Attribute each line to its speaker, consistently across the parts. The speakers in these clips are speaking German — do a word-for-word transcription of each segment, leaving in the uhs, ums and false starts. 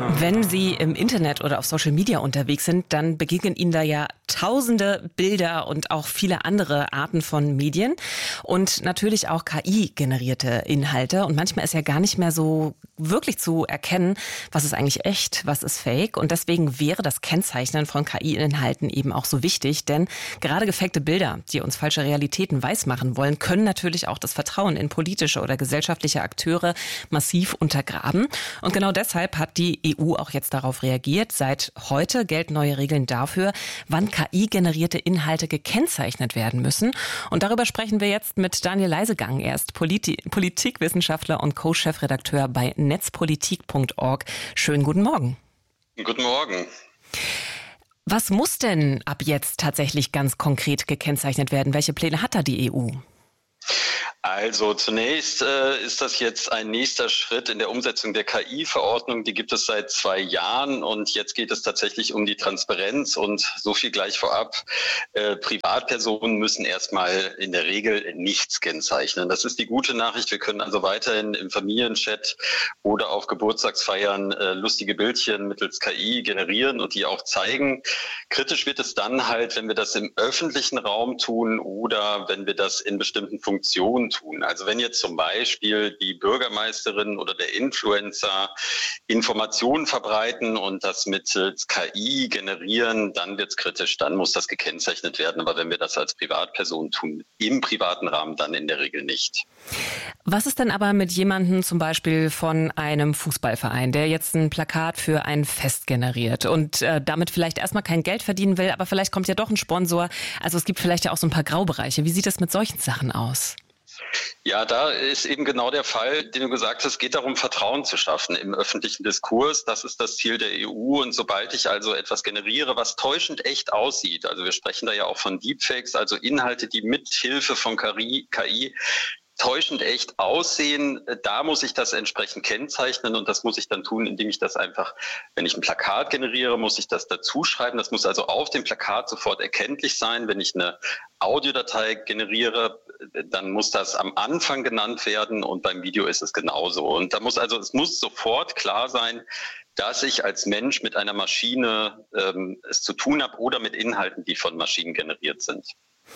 Speaker 1: Wenn Sie im Internet oder auf Social Media unterwegs sind, dann begegnen Ihnen da ja tausende Bilder und auch viele andere Arten von Medien und natürlich auch K I-generierte Inhalte. Und manchmal ist ja gar nicht mehr so wirklich zu erkennen, was ist eigentlich echt, was ist fake. Und deswegen wäre das Kennzeichnen von K I-Inhalten eben auch so wichtig, denn gerade gefakte Bilder, die uns falsche Realitäten weismachen wollen, können natürlich auch das Vertrauen in politische oder gesellschaftliche Akteure massiv untergraben. Und genau deshalb hat die E U auch jetzt darauf reagiert. Seit heute gelten neue Regeln dafür, wann K I-generierte Inhalte gekennzeichnet werden müssen. Und darüber sprechen wir jetzt mit Daniel Leisegang. Er ist Politi- Politikwissenschaftler und Co-Chefredakteur bei netzpolitik punkt org. Schönen guten Morgen.
Speaker 2: Guten Morgen.
Speaker 1: Was muss denn ab jetzt tatsächlich ganz konkret gekennzeichnet werden? Welche Pläne hat da die E U?
Speaker 2: Also zunächst äh, ist das jetzt ein nächster Schritt in der Umsetzung der K I-Verordnung. Die gibt es seit zwei Jahren und jetzt geht es tatsächlich um die Transparenz und so viel gleich vorab. Äh, Privatpersonen müssen erstmal in der Regel nichts kennzeichnen. Das ist die gute Nachricht. Wir können also weiterhin im Familienchat oder auf Geburtstagsfeiern äh, lustige Bildchen mittels K I generieren und die auch zeigen. Kritisch wird es dann halt, wenn wir das im öffentlichen Raum tun oder wenn wir das in bestimmten Funktionen tun. Also wenn jetzt zum Beispiel die Bürgermeisterin oder der Influencer Informationen verbreiten und das mittels K I generieren, dann wird es kritisch, dann muss das gekennzeichnet werden. Aber wenn wir das als Privatperson tun, im privaten Rahmen, dann in der Regel nicht.
Speaker 1: Was ist denn aber mit jemandem zum Beispiel von einem Fußballverein, der jetzt ein Plakat für ein Fest generiert und äh, damit vielleicht erstmal kein Geld verdienen will, aber vielleicht kommt ja doch ein Sponsor. Also es gibt vielleicht ja auch so ein paar Graubereiche. Wie sieht es mit solchen Sachen aus?
Speaker 2: Ja, da ist eben genau der Fall, den du gesagt hast. Es geht darum, Vertrauen zu schaffen im öffentlichen Diskurs. Das ist das Ziel der E U. Und sobald ich also etwas generiere, was täuschend echt aussieht, also wir sprechen da ja auch von Deepfakes, also Inhalte, die mit Hilfe von K I täuschend echt aussehen, da muss ich das entsprechend kennzeichnen und das muss ich dann tun, indem ich das einfach, wenn ich ein Plakat generiere, muss ich das dazu schreiben. Das muss also auf dem Plakat sofort erkenntlich sein. Wenn ich eine Audiodatei generiere, dann muss das am Anfang genannt werden und beim Video ist es genauso. Und da muss also, es muss sofort klar sein, dass ich als Mensch mit einer Maschine ähm, es zu tun habe oder mit Inhalten, die von Maschinen generiert sind.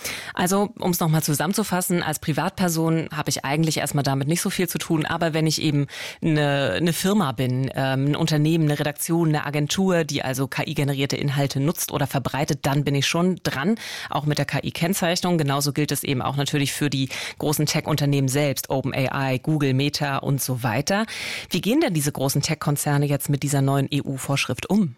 Speaker 1: Also, um es nochmal zusammenzufassen, als Privatperson habe ich eigentlich erstmal damit nicht so viel zu tun, aber wenn ich eben eine, eine Firma bin, ähm, ein Unternehmen, eine Redaktion, eine Agentur, die also K I-generierte Inhalte nutzt oder verbreitet, dann bin ich schon dran, auch mit der K I-Kennzeichnung. Genauso gilt es eben auch natürlich für die großen Tech-Unternehmen selbst, OpenAI, Google, Meta und so weiter. Wie gehen denn diese großen Tech-Konzerne jetzt mit dieser neuen E U-Vorschrift um?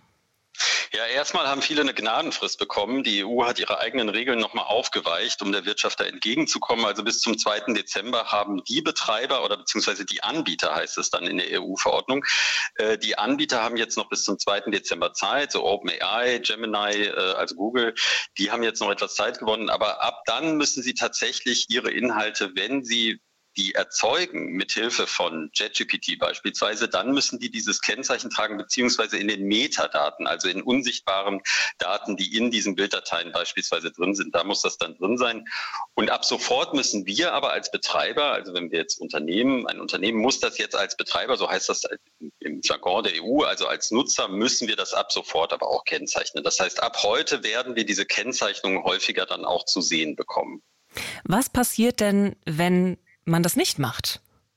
Speaker 2: Ja, erstmal haben viele eine Gnadenfrist bekommen. Die E U hat ihre eigenen Regeln nochmal aufgeweicht, um der Wirtschaft da entgegenzukommen. Also bis zum zweiten Dezember haben die Betreiber oder beziehungsweise die Anbieter, heißt es dann in der E U-Verordnung, äh, die Anbieter haben jetzt noch bis zum zweiten Dezember Zeit, so OpenAI, Gemini, äh, also Google, die haben jetzt noch etwas Zeit gewonnen. Aber ab dann müssen sie tatsächlich ihre Inhalte, wenn sie die erzeugen, mithilfe von ChatGPT beispielsweise, dann müssen die dieses Kennzeichen tragen, beziehungsweise in den Metadaten, also in unsichtbaren Daten, die in diesen Bilddateien beispielsweise drin sind. Da muss das dann drin sein. Und ab sofort müssen wir aber als Betreiber, also wenn wir jetzt Unternehmen, ein Unternehmen muss das jetzt als Betreiber, so heißt das im Jargon der E U, also als Nutzer müssen wir das ab sofort aber auch kennzeichnen. Das heißt, ab heute werden wir diese Kennzeichnung häufiger dann auch zu sehen bekommen.
Speaker 1: Was passiert denn, wenn man das nicht macht?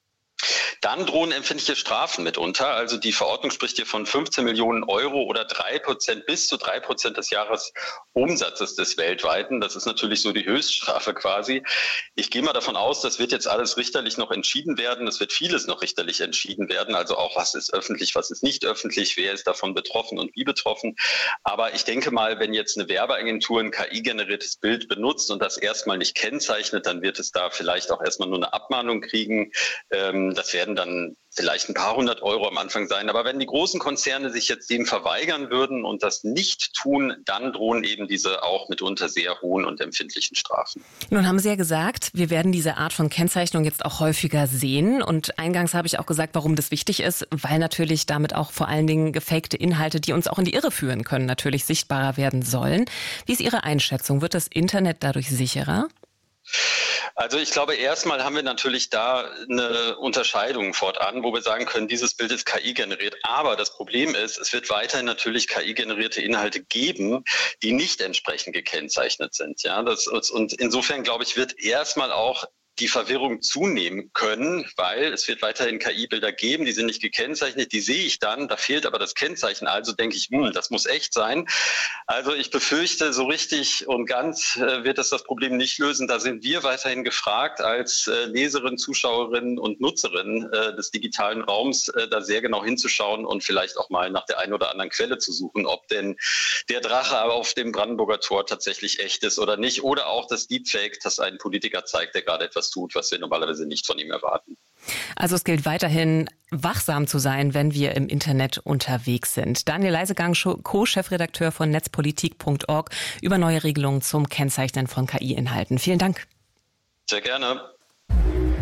Speaker 2: Dann drohen empfindliche Strafen mitunter. Also die Verordnung spricht hier von fünfzehn Millionen Euro oder drei Prozent bis zu drei Prozent des Jahresumsatzes des weltweiten. Das ist natürlich so die Höchststrafe quasi. Ich gehe mal davon aus, das wird jetzt alles richterlich noch entschieden werden. Es wird vieles noch richterlich entschieden werden. Also auch, was ist öffentlich, was ist nicht öffentlich, wer ist davon betroffen und wie betroffen. Aber ich denke mal, wenn jetzt eine Werbeagentur ein K I-generiertes Bild benutzt und das erstmal nicht kennzeichnet, dann wird es da vielleicht auch erstmal nur eine Abmahnung kriegen. Das werden dann vielleicht ein paar hundert Euro am Anfang sein. Aber wenn die großen Konzerne sich jetzt dem verweigern würden und das nicht tun, dann drohen eben diese auch mitunter sehr hohen und empfindlichen Strafen.
Speaker 1: Nun haben Sie ja gesagt, wir werden diese Art von Kennzeichnung jetzt auch häufiger sehen. Und eingangs habe ich auch gesagt, warum das wichtig ist, weil natürlich damit auch vor allen Dingen gefakte Inhalte, die uns auch in die Irre führen können, natürlich sichtbarer werden sollen. Wie ist Ihre Einschätzung? Wird das Internet dadurch sicherer?
Speaker 2: Also ich glaube, erstmal haben wir natürlich da eine Unterscheidung fortan, wo wir sagen können, dieses Bild ist K I generiert. Aber das Problem ist, es wird weiterhin natürlich K I-generierte Inhalte geben, die nicht entsprechend gekennzeichnet sind. Ja, das, und insofern, glaube ich, wird erstmal auch die Verwirrung zunehmen können, weil es wird weiterhin K I-Bilder geben, die sind nicht gekennzeichnet, die sehe ich dann, da fehlt aber das Kennzeichen, also denke ich, hm, das muss echt sein. Also ich befürchte, so richtig und ganz äh, wird das das Problem nicht lösen. Da sind wir weiterhin gefragt, als äh, Leserin, Zuschauerin und Nutzerin äh, des digitalen Raums, äh, da sehr genau hinzuschauen und vielleicht auch mal nach der einen oder anderen Quelle zu suchen, ob denn der Drache auf dem Brandenburger Tor tatsächlich echt ist oder nicht. Oder auch das Deepfake, das ein Politiker zeigt, der gerade etwas tut, was wir normalerweise nicht von ihm erwarten.
Speaker 1: Also es gilt weiterhin, wachsam zu sein, wenn wir im Internet unterwegs sind. Daniel Leisegang, Co-Chefredakteur von netzpolitik punkt org, über neue Regelungen zum Kennzeichnen von K I-Inhalten. Vielen Dank.
Speaker 2: Sehr gerne.